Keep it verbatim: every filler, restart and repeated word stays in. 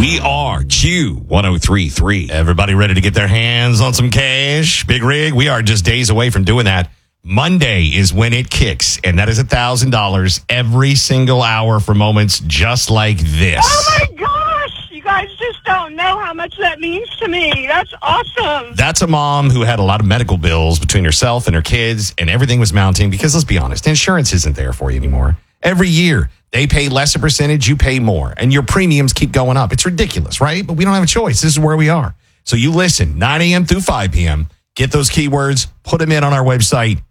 We are Q one oh three point three. Everybody ready to get their hands on some cash? Big Rig, we are just days away from doing that. Monday is when it kicks, and that is one thousand dollars every single hour for moments just like this. Oh, my gosh. You guys just don't know how much that means to me. That's awesome. That's a mom who had a lot of medical bills between herself and her kids, and everything was mounting because, let's be honest, insurance isn't there for you anymore. Every year, they pay less a percentage, you pay more, and your premiums keep going up. It's ridiculous, right? But we don't have a choice. This is where we are. So you listen, nine a.m. through five p.m., get those keywords, put them in on our website,